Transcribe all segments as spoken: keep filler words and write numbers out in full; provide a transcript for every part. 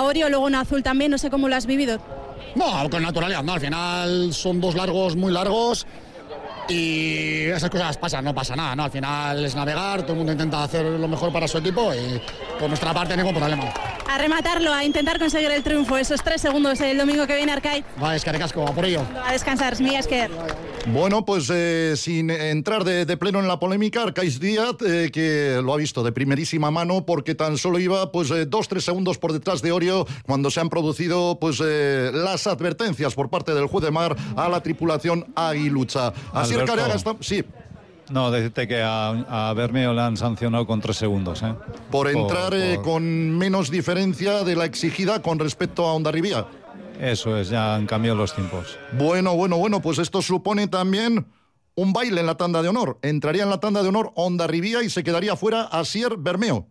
Orio, luego en azul también, no sé cómo lo has vivido. No, con naturalidad, ¿no? Al final son dos largos muy largos y esas cosas pasan, no pasa nada, ¿no? Al final es navegar, todo el mundo intenta hacer lo mejor para su equipo y por nuestra parte ningún problema. A rematarlo, a intentar conseguir el triunfo, esos tres segundos el domingo que viene, Arcai. Va, eskerrik asko, por ello. A descansar, mi esker. Bueno, pues eh, sin entrar de, de pleno en la polémica, Arcais Díaz, eh, que lo ha visto de primerísima mano porque tan solo iba pues eh, dos, tres segundos por detrás de Orio cuando se han producido pues eh, las advertencias por parte del juez de mar a la tripulación Aguilucha. Así el Careaga está... Sí. No, decirte que a, a Bermeo le han sancionado con tres segundos. ¿eh? Por entrar por, eh, por... con menos diferencia de la exigida con respecto a Hondarribía. Eso es, ya han cambiado los tiempos. Bueno, bueno, bueno, pues esto supone también un baile en la tanda de honor. Entraría en la tanda de honor Hondarribía y se quedaría fuera Asier Bermeo.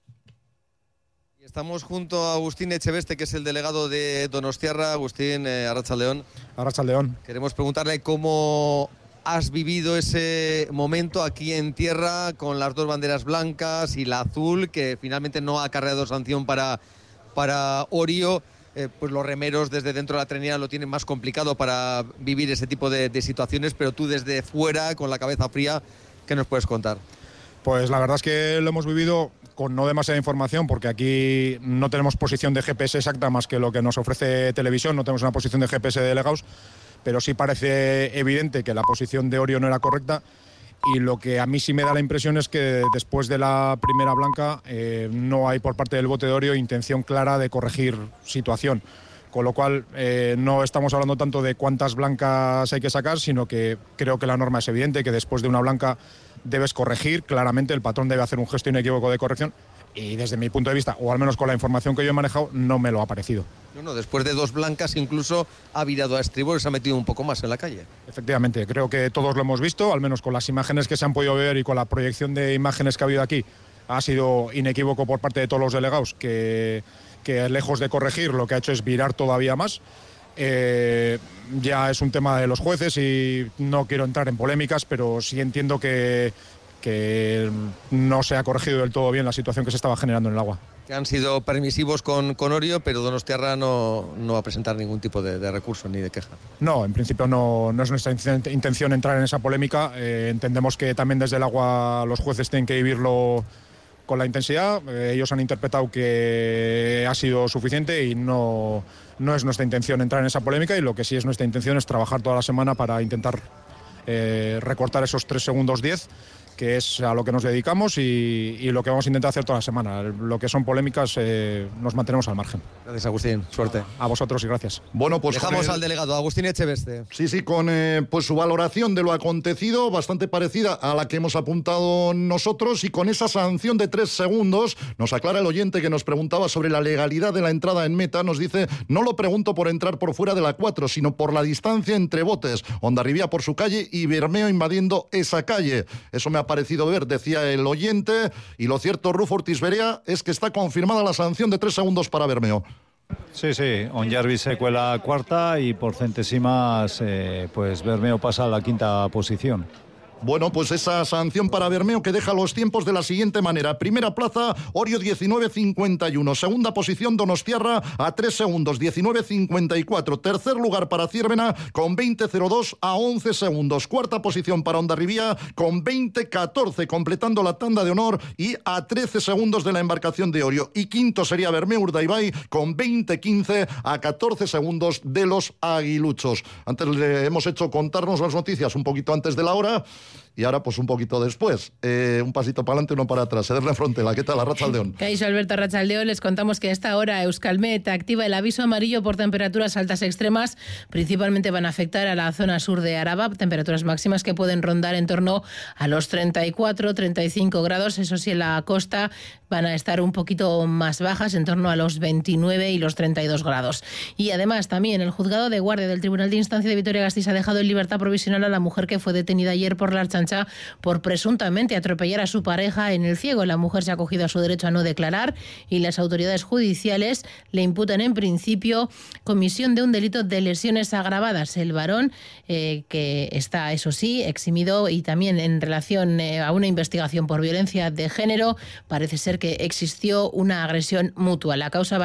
Estamos junto a Agustín Echeveste, que es el delegado de Donostiarra. Agustín, eh, Arratsaldeon. Arratsaldeon. Queremos preguntarle cómo has vivido ese momento aquí en tierra con las dos banderas blancas y la azul, que finalmente no ha acarreado sanción para, para Orio. Eh, pues los remeros desde dentro de la trenera lo tienen más complicado para vivir ese tipo de, de situaciones, pero tú desde fuera, con la cabeza fría, ¿qué nos puedes contar? Pues la verdad es que lo hemos vivido con no demasiada información, porque aquí no tenemos posición de G P S exacta más que lo que nos ofrece televisión, no tenemos una posición de G P S de delegados, pero sí parece evidente que la posición de Orio no era correcta. Y lo que a mí sí me da la impresión es que después de la primera blanca eh, no hay por parte del bote de Orio intención clara de corregir situación. Con lo cual eh, no estamos hablando tanto de cuántas blancas hay que sacar, sino que creo que la norma es evidente, que después de una blanca debes corregir. Claramente el patrón debe hacer un gesto inequívoco de corrección y desde mi punto de vista, o al menos con la información que yo he manejado, no me lo ha parecido. No, no, después de dos blancas incluso ha virado a estribor y se ha metido un poco más en la calle. Efectivamente, creo que todos lo hemos visto, al menos con las imágenes que se han podido ver y con la proyección de imágenes que ha habido aquí. Ha sido inequívoco por parte de todos los delegados que, que lejos de corregir lo que ha hecho es virar todavía más. Eh, ya es un tema de los jueces y no quiero entrar en polémicas, pero sí entiendo que, que no se ha corregido del todo bien la situación que se estaba generando en el agua. Que han sido permisivos con, con Orio, pero Donostiarra no, no va a presentar ningún tipo de, de recurso ni de queja. No, en principio no, no es nuestra intención entrar en esa polémica. Eh, entendemos que también desde el agua los jueces tienen que vivirlo con la intensidad. Eh, ellos han interpretado que ha sido suficiente y no, no es nuestra intención entrar en esa polémica, y lo que sí es nuestra intención es trabajar toda la semana para intentar eh, recortar esos tres segundos diez, que es a lo que nos dedicamos y, y lo que vamos a intentar hacer toda la semana. Lo que son polémicas eh, nos mantenemos al margen. Gracias, Agustín. Suerte. A vosotros y gracias. Bueno, pues dejamos el... al delegado, Agustín Echeveste. Sí, sí, con eh, pues su valoración de lo acontecido, bastante parecida a la que hemos apuntado nosotros, y con esa sanción de tres segundos, nos aclara el oyente que nos preguntaba sobre la legalidad de la entrada en meta. Nos dice: no lo pregunto por entrar por fuera de la cuatro, sino por la distancia entre botes. Hondarribía por su calle y Bermeo invadiendo esa calle. Eso me ha parecido ver, decía el oyente, y lo cierto, Rufo Ortiz Berea, es que está confirmada la sanción de tres segundos para Bermeo. Sí, sí, Hondarribia se cuela cuarta y por centésimas eh, pues Bermeo pasa a la quinta posición. Bueno, pues esa sanción para Bermeo que deja los tiempos de la siguiente manera. Primera plaza, Orio diecinueve cincuenta y uno. Segunda posición, Donostiarra a tres segundos, diecinueve cincuenta y cuatro. Tercer lugar para Ciervena con veinte cero dos a once segundos. Cuarta posición para Hondarribia con veinte catorce, completando la tanda de honor y a trece segundos de la embarcación de Orio. Y quinto sería Bermeo Urdaibai con veinte quince a catorce segundos de los aguiluchos. Antes le hemos hecho contarnos las noticias un poquito antes de la hora, y ahora pues un poquito después. Eh, un pasito para adelante, uno para atrás. Ederle Frontela, ¿qué tal? Arratsaldeon. Caixo Alberto, Arratsaldeon. Les contamos que a esta hora Euskalmet activa el aviso amarillo por temperaturas altas extremas. Principalmente van a afectar a la zona sur de Araba, temperaturas máximas que pueden rondar en torno a los treinta y cuatro, treinta y cinco grados. Eso sí, en la costa van a estar un poquito más bajas, en torno a los veintinueve y los treinta y dos grados. Y además también el juzgado de guardia del Tribunal de Instancia de Vitoria-Gasteiz ha dejado en libertad provisional a la mujer que fue detenida ayer por la Ertzaintza por presuntamente atropellar a su pareja en el Ciego. La mujer se ha acogido a su derecho a no declarar y las autoridades judiciales le imputan en principio comisión de un delito de lesiones agravadas. El varón, eh, que está, eso sí, eximido, y también en relación eh, a una investigación por violencia de género, parece ser que existió una agresión mutua. La causa